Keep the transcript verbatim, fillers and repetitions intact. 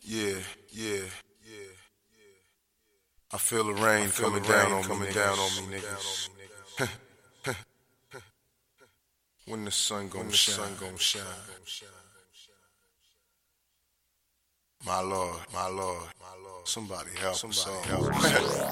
Yeah, yeah, yeah. I feel the rain feel coming the rain down on coming me, down on me, niggas. When the sun gon' shine, sun gon' shine. My Lord, my Lord, my Lord. Somebody help, somebody help.